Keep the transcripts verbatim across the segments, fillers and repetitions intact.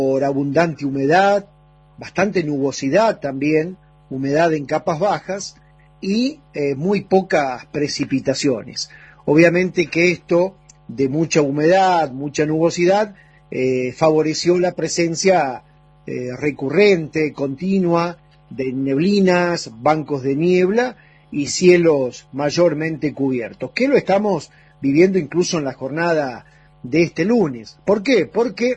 por abundante humedad, bastante nubosidad también, humedad en capas bajas y eh, muy pocas precipitaciones. Obviamente que esto de mucha humedad, mucha nubosidad, eh, favoreció la presencia eh, recurrente, continua, de neblinas, bancos de niebla y cielos mayormente cubiertos, que lo estamos viviendo incluso en la jornada de este lunes. ¿Por qué? Porque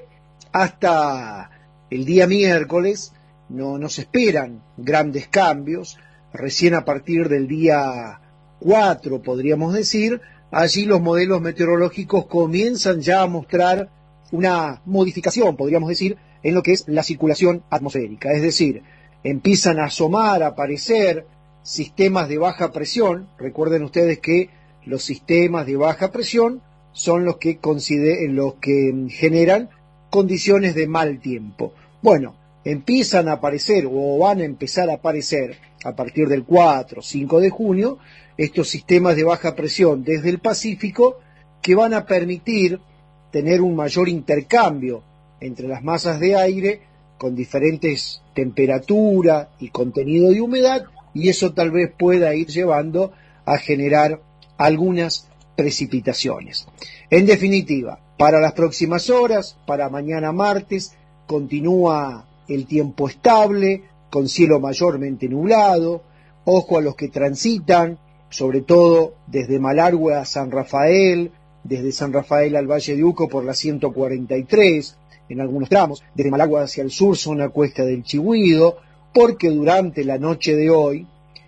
hasta el día miércoles no nos esperan grandes cambios. Recién a partir del día cuatro, podríamos decir, allí los modelos meteorológicos comienzan ya a mostrar una modificación, podríamos decir, en lo que es la circulación atmosférica. Es decir, empiezan a asomar, a aparecer sistemas de baja presión. Recuerden ustedes que los sistemas de baja presión son los que, los que generan condiciones de mal tiempo. Bueno, empiezan a aparecer o van a empezar a aparecer a partir del cuatro o cinco de junio estos sistemas de baja presión desde el Pacífico que van a permitir tener un mayor intercambio entre las masas de aire con diferentes temperaturas y contenido de humedad, y eso tal vez pueda ir llevando a generar algunas precipitaciones. En definitiva, para las próximas horas, para mañana martes, continúa el tiempo estable, con cielo mayormente nublado. Ojo a los que transitan, sobre todo desde Malargüe a San Rafael, desde San Rafael al Valle de Uco por la ciento cuarenta y tres, en algunos tramos, desde Malargüe hacia el sur, zona Cuesta del Chihuido, porque durante la noche de hoy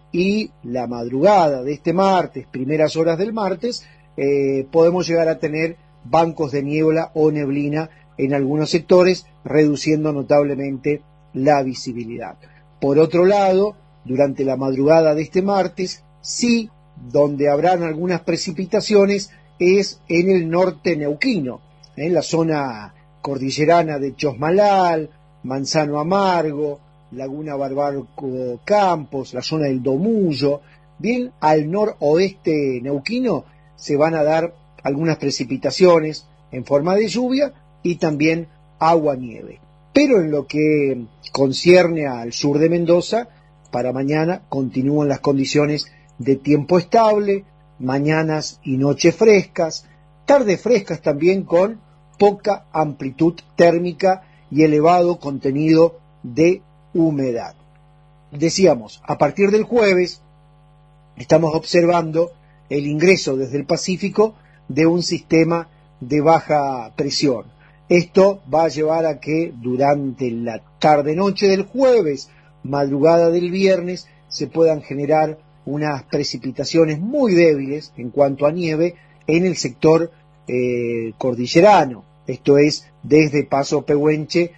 y la madrugada de este martes, primeras horas del martes, eh, podemos llegar a tener bancos de niebla o neblina en algunos sectores, reduciendo notablemente la visibilidad. Por otro lado, durante la madrugada de este martes, sí, donde habrán algunas precipitaciones es en el norte neuquino, en la zona cordillerana de Chosmalal, Manzano Amargo, Laguna Barbarco Campos, la zona del Domullo. Bien al noroeste neuquino se van a dar algunas precipitaciones en forma de lluvia y también agua-nieve. Pero en lo que concierne al sur de Mendoza, para mañana continúan las condiciones de tiempo estable, mañanas y noches frescas, tardes frescas también con poca amplitud térmica y elevado contenido de humedad. Decíamos, a partir del jueves estamos observando el ingreso desde el Pacífico de un sistema de baja presión. Esto va a llevar a que durante la tarde-noche del jueves, madrugada del viernes, se puedan generar unas precipitaciones muy débiles en cuanto a nieve en el sector eh, cordillerano. Esto es desde Paso Pehuenche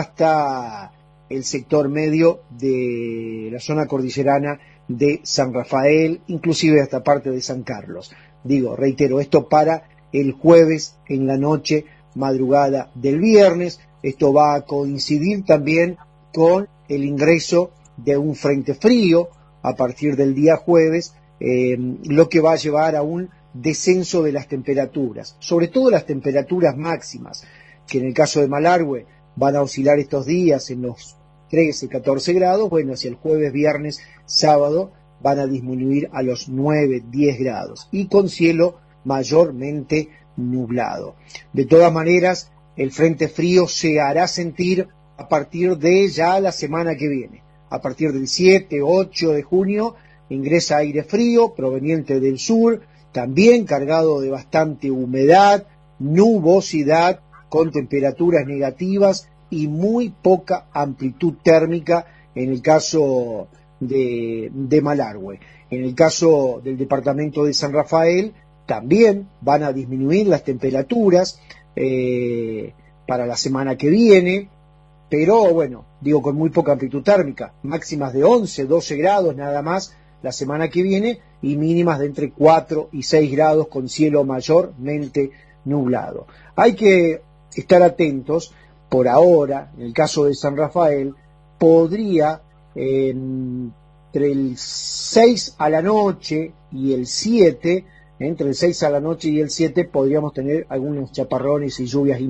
hasta el sector medio de la zona cordillerana de San Rafael, inclusive hasta parte de San Carlos. Digo, reitero, esto para el jueves en la noche, madrugada del viernes. Esto va a coincidir también con el ingreso de un frente frío a partir del día jueves, eh, lo que va a llevar a un descenso de las temperaturas, sobre todo las temperaturas máximas, que en el caso de Malargüe van a oscilar estos días en los trece, catorce grados, bueno, hacia el jueves, viernes, sábado van a disminuir a los nueve, diez grados y con cielo mayormente nublado. De todas maneras, el frente frío se hará sentir a partir de ya la semana que viene. A partir del siete, ocho de junio ingresa aire frío proveniente del sur, también cargado de bastante humedad, nubosidad, con temperaturas negativas y muy poca amplitud térmica en el caso de, de Malargüe. En el caso del departamento de San Rafael, también van a disminuir las temperaturas eh, para la semana que viene, pero bueno, digo con muy poca amplitud térmica, máximas de once, doce grados nada más la semana que viene y mínimas de entre cuatro y seis grados con cielo mayormente nublado. Hay que estar atentos. Por ahora, en el caso de San Rafael, podría eh, entre el seis a la noche y el siete, entre el seis a la noche y el siete, podríamos tener algunos chaparrones y lluvias